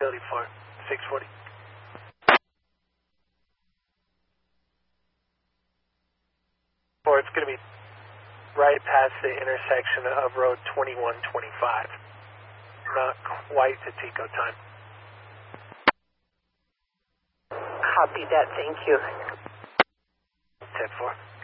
34, 640. Or it's going to be right past the intersection of road 2125. Not quite the TECO time. Copy that, thank you. 10-4.